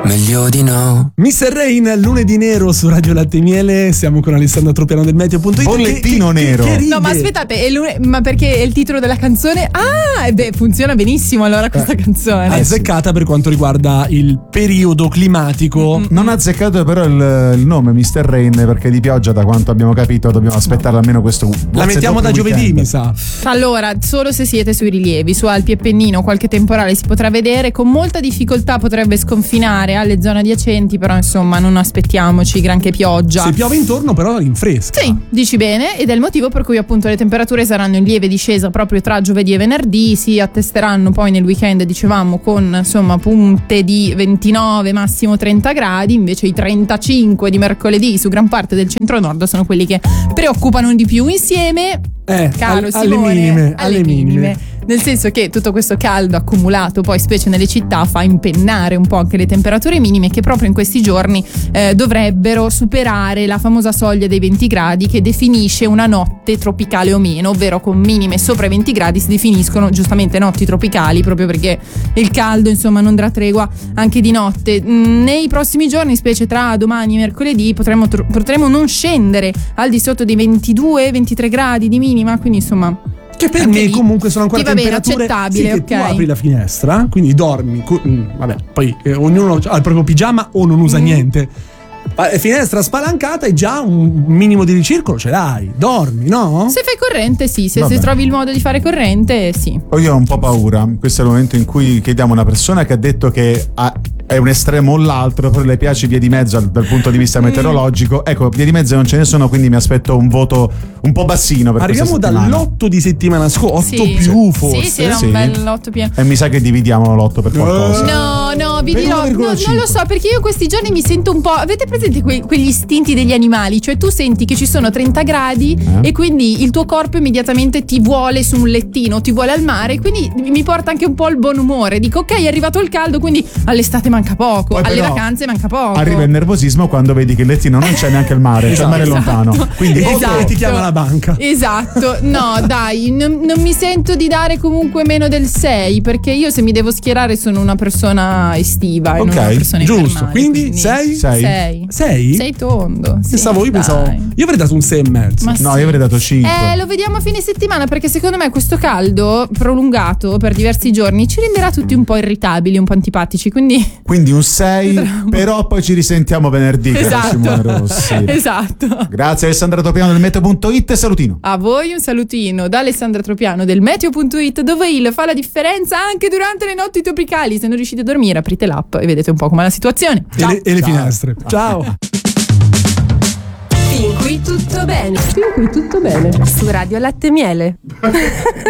Meglio di no. Mr. Rain, lunedì nero su Radio Latte e Miele. Siamo con Alessandra Tropiano del Meteo.it. Bollettino nero. No, ma aspettate, ma perché è il titolo della canzone? Funziona benissimo allora questa canzone. È azzeccata per quanto riguarda il periodo climatico. Non ha azzeccato però il nome Mr. Rain, perché di pioggia, da quanto abbiamo capito, dobbiamo aspettare almeno questo. La mettiamo da giovedì, mi sa. Allora, solo se siete sui rilievi, su Alpi e Pennino, qualche temporale si potrà vedere. Con molta difficoltà potrebbe sconfinare alle zone adiacenti, però insomma non aspettiamoci granché pioggia. Se piove intorno però rinfresca. Sì, dici bene, ed è il motivo per cui appunto le temperature saranno in lieve discesa proprio tra giovedì e venerdì. Si attesteranno poi nel weekend, dicevamo, con insomma punte di 29, massimo 30 gradi. Invece i 35 di mercoledì su gran parte del centro-nord sono quelli che preoccupano di più, insieme caro Simone, alle minime. Nel senso che tutto questo caldo accumulato poi specie nelle città fa impennare un po' anche le temperature minime, che proprio in questi giorni dovrebbero superare la famosa soglia dei 20 gradi che definisce una notte tropicale o meno, ovvero con minime sopra i 20 gradi si definiscono giustamente notti tropicali, proprio perché il caldo insomma non darà tregua anche di notte. Nei prossimi giorni, specie tra domani e mercoledì, potremo non scendere al di sotto dei 22-23 gradi di minima, quindi insomma che per me comunque sono ancora temperature accettabile, sì, che tu apri la finestra, quindi dormi, vabbè, poi ognuno ha il proprio pigiama o non usa niente. Finestra spalancata e già un minimo di ricircolo ce l'hai, dormi, no? Se fai corrente sì, se trovi il modo di fare corrente sì. Io ho un po' paura, questo è il momento in cui chiediamo a una persona che ha detto che è un estremo o l'altro, però le piace via di mezzo dal punto di vista meteorologico. Ecco, via di mezzo non ce ne sono, quindi mi aspetto un voto un po' bassino per arriviamo dall'otto di settimana scorsa, 8 più forse. Sì, era un bel lotto pieno. E mi sa che dividiamo l'otto per qualcosa. No, vi dirò, non lo so, perché io questi giorni mi sento un po'. Avete presente quegli istinti degli animali? Cioè tu senti che ci sono 30 gradi e quindi il tuo corpo immediatamente ti vuole su un lettino, ti vuole al mare, quindi mi porta anche un po' il buon umore. Dico ok, è arrivato il caldo, quindi all'estate manca poco, poi alle vacanze manca poco. Arriva il nervosismo quando vedi che il lettino non c'è neanche il mare, c'è il mare lontano. Quindi ti chiama la banca. Esatto, no dai, non mi sento di dare comunque meno del 6, perché io se mi devo schierare sono una persona estiva e non una persona giusto, quindi 6? 6 tondo. Sì, io avrei dato un 6,5. Io avrei dato 5. Lo vediamo a fine settimana, perché secondo me questo caldo prolungato per diversi giorni ci renderà tutti un po' irritabili, un po' antipatici, quindi un 6, però poi ci risentiamo venerdì. Esatto. Rossi. Esatto. Grazie Alessandra Tropiano del Meteo.it, salutino. A voi un salutino da Alessandra Tropiano del Meteo.it, dove il fa la differenza anche durante le notti tropicali. Se non riuscite a dormire, aprite l'app e vedete un po' com'è la situazione. E le finestre. Ciao. Fin qui tutto bene. Su Radio Latte e Miele.